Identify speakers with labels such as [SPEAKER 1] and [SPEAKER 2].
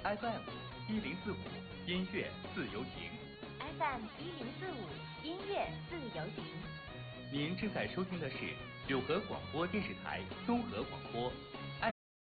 [SPEAKER 1] FM 1045音乐自由行。
[SPEAKER 2] FM 1045音乐自由行。
[SPEAKER 1] 您正在收听的是柳河广播电视台综合广播